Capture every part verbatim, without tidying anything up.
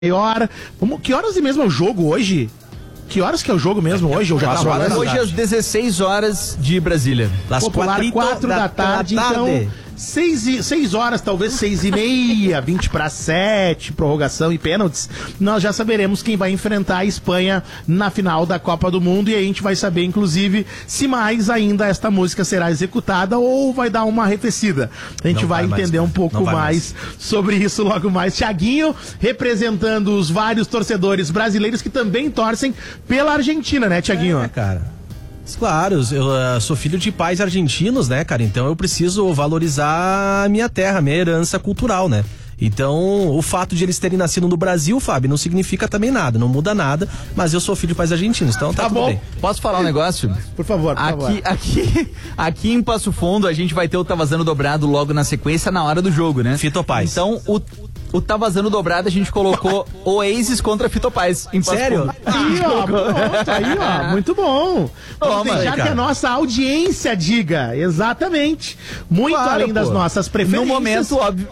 Maior. Que horas e mesmo é o jogo hoje? Que horas que é o jogo mesmo hoje? Ou já tá rolando? Hoje às dezesseis horas de Brasília. Das quatro da tarde, então... Seis, seis horas, talvez seis e meia, vinte para sete, prorrogação e pênaltis, nós já saberemos quem vai enfrentar a Espanha na final da Copa do Mundo e a gente vai saber, inclusive, se mais ainda esta música será executada ou vai dar uma arrefecida. A gente vai, vai entender mais, um pouco mais, mais sobre isso logo mais. Thiaguinho, representando os vários torcedores brasileiros que também torcem pela Argentina, né, Thiaguinho? É, cara. Claro, eu uh, sou filho de pais argentinos, né, cara? Então eu preciso valorizar a minha terra, a minha herança cultural, né? Então, o fato de eles terem nascido no Brasil, Fábio, não significa também nada, não muda nada, mas eu sou filho de pais argentinos, então tá, tá tudo bom. Bem. Posso falar um negócio? Por favor, por aqui, favor. Aqui, aqui em Passo Fundo, a gente vai ter o Tá Vazando Dobrado logo na sequência, na hora do jogo, né? Fito Paz. Então, o... O Tá Vazando Dobrado, a gente colocou Oasis contra Fito Paz. Em Sério? Aí, ó, pronto, aí, ó, muito bom. Vamos Toma, deixar aí, que a nossa audiência diga, exatamente. Muito claro, além pô. das nossas preferências. No momento, óbvio,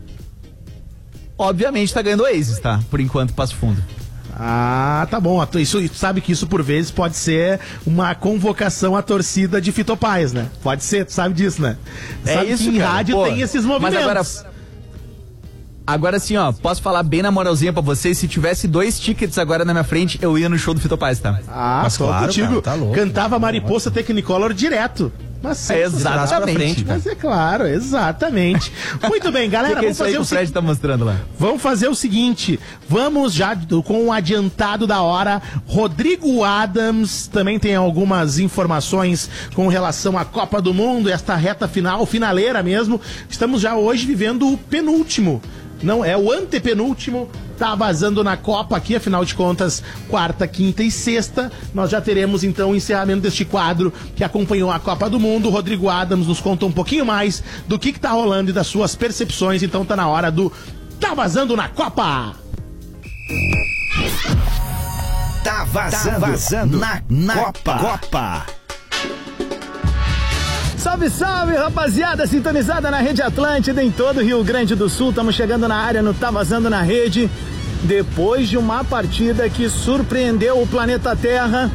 obviamente tá ganhando Oasis, tá? Por enquanto, Passo Fundo. Ah, tá bom. Isso, sabe que isso por vezes pode ser uma convocação à torcida de Fito Paz, né? Pode ser, tu sabe disso, né? É sabe isso, que em cara. rádio Pô, tem esses movimentos. Mas agora... Agora sim, ó, posso falar bem na moralzinha pra vocês, se tivesse dois tickets agora na minha frente, eu ia no show do Fito Paz, tá? Ah, mas tô claro, contigo. Cara, tá louco, cantava Mariposa Technicolor direto. Mas é exatamente. Frente, mas é claro, exatamente. Muito bem, galera, que que vamos fazer o o Fred se... tá mostrando lá. Vamos fazer o seguinte, vamos já com o adiantado da hora. Rodrigo Adams também tem algumas informações com relação à Copa do Mundo, esta reta final, finaleira mesmo. Estamos já hoje vivendo o penúltimo. Não, é o antepenúltimo, tá vazando na Copa aqui, afinal de contas, quarta, quinta e sexta. Nós já teremos então o encerramento deste quadro que acompanhou a Copa do Mundo. O Rodrigo Adams nos conta um pouquinho mais do que, que tá rolando e das suas percepções. Então tá na hora do Tá Vazando na Copa! Tá vazando, tá vazando na, na Copa! Copa. Salve, salve, rapaziada, sintonizada na Rede Atlântida em todo o Rio Grande do Sul. Estamos chegando na área no Tá Vazando na Rede. Depois de uma partida que surpreendeu o planeta Terra,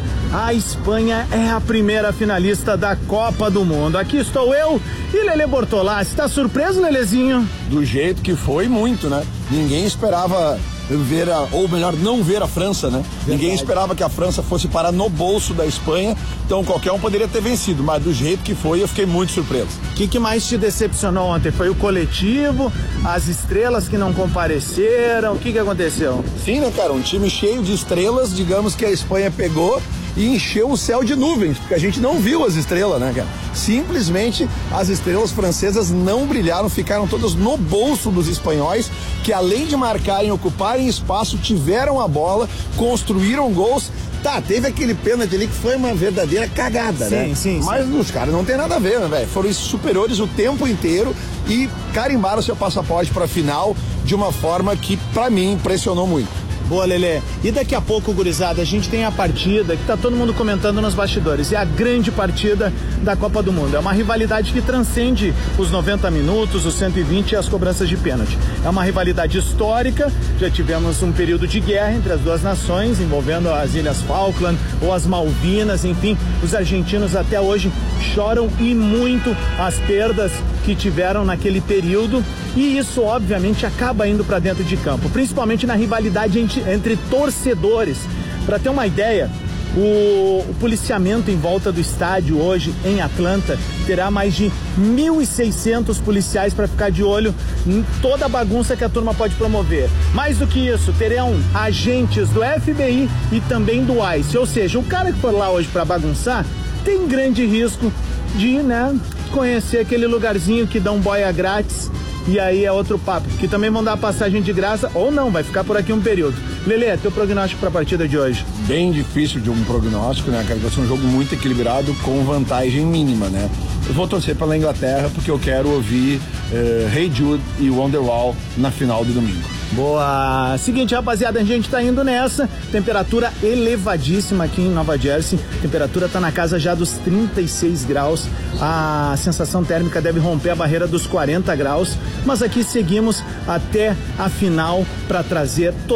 a Espanha é a primeira finalista da Copa do Mundo. Aqui estou eu e Lelê Bortolassi. Tá surpreso, Lelezinho? Do jeito que foi, muito, né? Ninguém esperava ver, a, ou melhor, não ver a França, né? Verdade. Ninguém esperava que a França fosse parar no bolso da Espanha, então qualquer um poderia ter vencido, mas do jeito que foi, eu fiquei muito surpreso. O que, que mais te decepcionou ontem? Foi o coletivo, as estrelas que não compareceram, o que, que aconteceu? Sim, né, cara? Um time cheio de estrelas, digamos que a Espanha pegou e encheu o céu de nuvens, porque a gente não viu as estrelas, né, cara? Simplesmente as estrelas francesas não brilharam, ficaram todas no bolso dos espanhóis, que além de marcarem, ocuparem espaço, tiveram a bola, construíram gols. Tá, teve aquele pênalti ali que foi uma verdadeira cagada, sim, né? Sim, Mas sim. os caras não tem nada a ver, né, velho? Foram superiores o tempo inteiro e carimbaram seu passaporte pra final de uma forma que, pra mim, impressionou muito. Boa, Lelê. E daqui a pouco, gurizada, a gente tem a partida que tá todo mundo comentando nos bastidores. É a grande partida da Copa do Mundo. É uma rivalidade que transcende os noventa minutos, os cento e vinte e as cobranças de pênalti. É uma rivalidade histórica. Já tivemos um período de guerra entre as duas nações, envolvendo as Ilhas Falkland ou as Malvinas. Enfim, os argentinos até hoje choram e muito as perdas que tiveram naquele período. E isso, obviamente, acaba indo para dentro de campo, principalmente na rivalidade entre, entre torcedores. Para ter uma ideia, o, o policiamento em volta do estádio hoje em Atlanta terá mais de mil e seiscentos policiais para ficar de olho em toda a bagunça que a turma pode promover. Mais do que isso, terão agentes do F B I e também do ICE. Ou seja, o cara que for lá hoje para bagunçar tem grande risco de, né, conhecer aquele lugarzinho que dá um boia grátis. E aí é outro papo, que também vão dar a passagem de graça ou não, vai ficar por aqui um período. Lelê, teu prognóstico para a partida de hoje? Bem difícil de um prognóstico, né, cara? Vai ser um jogo muito equilibrado com vantagem mínima, né? Eu vou torcer pela Inglaterra porque eu quero ouvir uh, Hey Jude e Wonderwall na final de domingo. Boa. Seguinte, rapaziada, a gente tá indo nessa. Temperatura elevadíssima aqui em Nova Jersey. Temperatura tá na casa já dos trinta e seis graus. A sensação térmica deve romper a barreira dos quarenta graus. Mas aqui seguimos até a final para trazer